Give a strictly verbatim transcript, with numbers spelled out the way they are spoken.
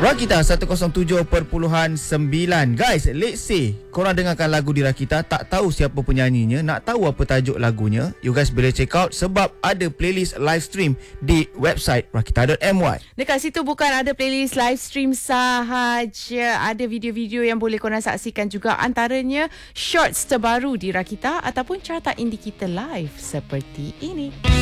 Rakita seratus tujuh perpuluhan sembilan. Guys, let's say korang dengarkan lagu di Rakita, tak tahu siapa penyanyinya, nak tahu apa tajuk lagunya, you guys boleh check out sebab ada playlist live stream di website rakita dot my. Dekat situ bukan ada playlist live stream sahaja, ada video-video yang boleh korang saksikan juga, antaranya shorts terbaru di Rakita ataupun carta indie kita live seperti ini.